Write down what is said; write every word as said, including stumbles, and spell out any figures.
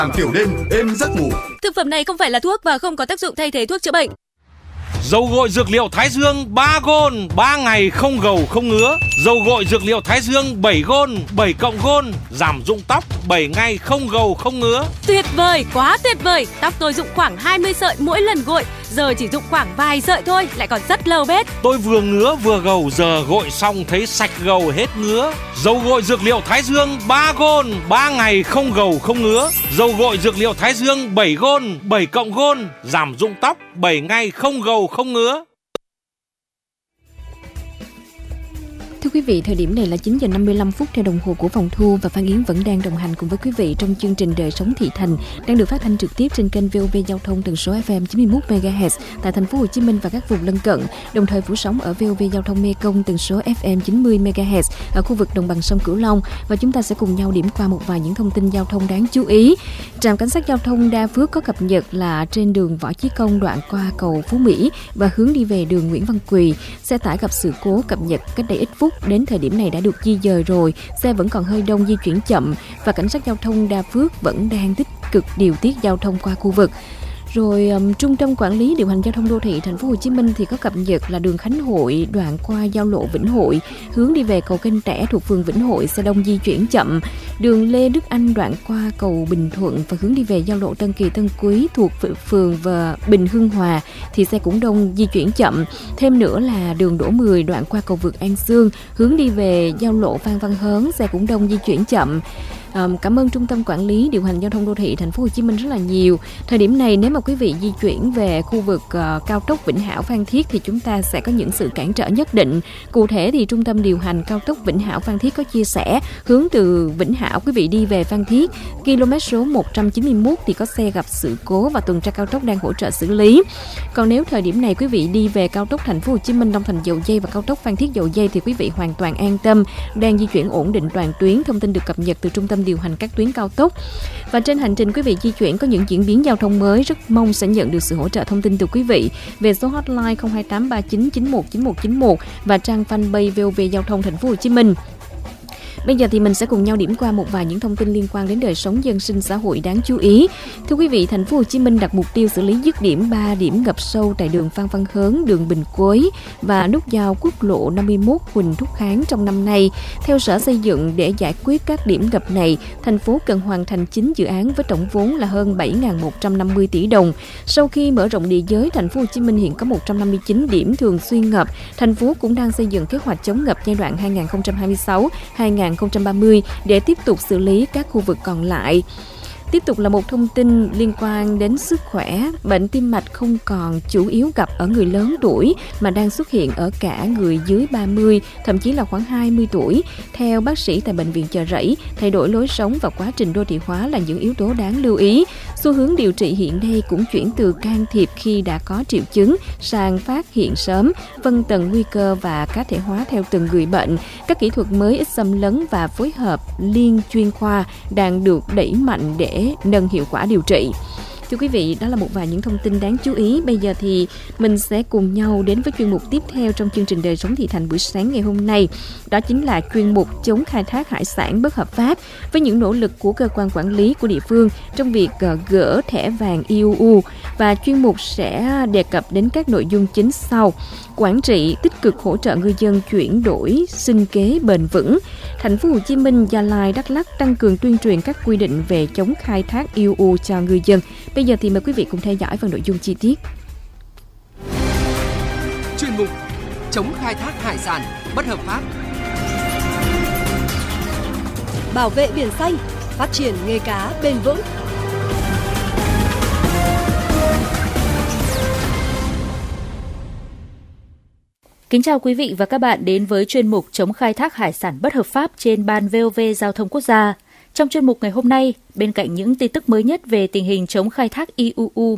làm tiểu đêm êm giấc ngủ. Thực phẩm này không phải là thuốc và không có tác dụng thay thế thuốc chữa bệnh. Dầu gội dược liệu Thái Dương ba gôn, ba ngày không gầu không ngứa. Dầu gội dược liệu Thái Dương bảy gôn, bảy cộng gôn, giảm rụng tóc, bảy ngày không gầu không ngứa. Tuyệt vời, quá tuyệt vời. Tóc tôi rụng khoảng hai mươi sợi mỗi lần gội, giờ chỉ rụng khoảng vài sợi thôi, lại còn rất lâu bết. Tôi vừa ngứa vừa gầu, giờ gội xong thấy sạch gầu hết ngứa. Dầu gội dược liệu Thái Dương ba gôn, ba ngày không gầu không ngứa. Dầu gội dược liệu Thái Dương bảy gôn, bảy cộng gôn, giảm rụng tóc, bảy ngày không gầu không ngứa. Thưa quý vị, thời điểm này là chín giờ năm mươi lăm phút theo đồng hồ của phòng thu và Phan Yến vẫn đang đồng hành cùng với quý vị trong chương trình Đời sống thị thành đang được phát thanh trực tiếp trên kênh vê o vê Giao thông tần số ép em chín mươi mốt mê ga héc tại thành phố Hồ Chí Minh và các vùng lân cận, đồng thời phủ sóng ở vê o vê Giao thông Mê Công tần số ép em chín mươi mê ga héc ở khu vực đồng bằng sông Cửu Long. Và chúng ta sẽ cùng nhau điểm qua một vài những thông tin giao thông đáng chú ý. Trạm cảnh sát giao thông Đa Phước có cập nhật là trên đường Võ Chí Công đoạn qua cầu Phú Mỹ và hướng đi về đường Nguyễn Văn Quỳ, xe tải gặp sự cố cập nhật cách đây ít phút. Đến thời điểm này đã được di dời rồi, xe vẫn còn hơi đông, di chuyển chậm và cảnh sát giao thông Đa Phước vẫn đang tích cực điều tiết giao thông qua khu vực. Rồi um, Trung tâm Quản lý Điều hành Giao thông Đô thị Thành phố Hồ Chí Minh thì có cập nhật là đường Khánh Hội đoạn qua giao lộ Vĩnh Hội hướng đi về cầu Kênh Tẻ thuộc phường Vĩnh Hội, xe đông di chuyển chậm. Đường Lê Đức Anh đoạn qua cầu Bình Thuận và hướng đi về giao lộ Tân Kỳ Tân Quý thuộc phường và Bình Hưng Hòa thì xe cũng đông, di chuyển chậm. Thêm nữa là đường Đỗ Mười đoạn qua cầu Vượt An Sương hướng đi về giao lộ Phan Văn Hớn, xe cũng đông, di chuyển chậm. Um, cảm ơn Trung tâm Quản lý Điều hành Giao thông Đô thị Thành phố Hồ Chí Minh rất là nhiều. Thời điểm này nếu mà quý vị di chuyển về khu vực uh, cao tốc Vĩnh Hảo Phan Thiết thì chúng ta sẽ có những sự cản trở nhất định. Cụ thể thì Trung tâm Điều hành Cao tốc Vĩnh Hảo Phan Thiết có chia sẻ hướng từ Vĩnh Hảo quý vị đi về Phan Thiết, km số một trăm chín mươi mốt thì có xe gặp sự cố và tuần tra cao tốc đang hỗ trợ xử lý. Còn nếu thời điểm này quý vị đi về cao tốc Thành phố Hồ Chí Minh Long Thành Dầu Giây và cao tốc Phan Thiết Dầu Giây thì quý vị hoàn toàn an tâm, đang di chuyển ổn định toàn tuyến. Thông tin được cập nhật từ Trung tâm Điều hành các tuyến cao tốc. Và trên hành trình quý vị di chuyển có những diễn biến giao thông mới, rất mong sẽ nhận được sự hỗ trợ thông tin từ quý vị về số hotline không hai tám ba chín chín một chín một chín một và trang fanpage vê o vê Giao thông Thành phố Hồ Chí Minh. Bây giờ thì mình sẽ cùng nhau điểm qua một vài những thông tin liên quan đến đời sống dân sinh xã hội đáng chú ý. Thưa quý vị, Thành phố Hồ Chí Minh đặt mục tiêu xử lý dứt điểm ba điểm ngập sâu tại đường Phan Văn Hớn, đường Bình Quế và nút giao quốc lộ năm mươi mốt Huỳnh Thúc Kháng trong năm nay. Theo Sở Xây dựng, để giải quyết các điểm ngập này, thành phố cần hoàn thành chín dự án với tổng vốn là hơn bảy nghìn một trăm năm mươi tỷ đồng. Sau khi mở rộng địa giới, Thành phố Hồ Chí Minh hiện có một trăm năm mươi chín điểm thường xuyên ngập. Thành phố cũng đang xây dựng kế hoạch chống ngập giai đoạn hai nghìn không trăm hai mươi sáu đến hai nghìn không trăm ba mươi để tiếp tục xử lý các khu vực còn lại. Tiếp tục là một thông tin liên quan đến sức khỏe. Bệnh tim mạch không còn chủ yếu gặp ở người lớn tuổi mà đang xuất hiện ở cả người dưới ba mươi, thậm chí là khoảng hai mươi tuổi. Theo bác sĩ tại Bệnh viện Chợ Rẫy, thay đổi lối sống và quá trình đô thị hóa là những yếu tố đáng lưu ý. Xu hướng điều trị hiện nay cũng chuyển từ can thiệp khi đã có triệu chứng sang phát hiện sớm, phân tầng nguy cơ và cá thể hóa theo từng người bệnh. Các kỹ thuật mới ít xâm lấn và phối hợp liên chuyên khoa đang được đẩy mạnh để nâng hiệu quả điều trị. Thưa quý vị, đó là một vài những thông tin đáng chú ý. Bây giờ thì mình sẽ cùng nhau đến với chuyên mục tiếp theo trong chương trình Đời sống thị thành buổi sáng ngày hôm nay. Đó chính là chuyên mục chống khai thác hải sản bất hợp pháp với những nỗ lực của cơ quan quản lý của địa phương trong việc gỡ thẻ vàng i u u. Và chuyên mục sẽ đề cập đến các nội dung chính sau: quản trị tích cực hỗ trợ ngư dân chuyển đổi sinh kế bền vững. Thành phố Hồ Chí Minh, Gia Lai, Đắk Lắk tăng cường tuyên truyền các quy định về chống khai thác i u u cho ngư dân. Bây giờ thì mời quý vị cùng theo dõi phần nội dung chi tiết. Chuyên mục chống khai thác hải sản bất hợp pháp. Bảo vệ biển xanh, phát triển nghề cá bền vững. Kính chào quý vị và các bạn đến với chuyên mục chống khai thác hải sản bất hợp pháp trên ban vê o vê Giao thông Quốc gia. Trong chuyên mục ngày hôm nay, bên cạnh những tin tức mới nhất về tình hình chống khai thác i u u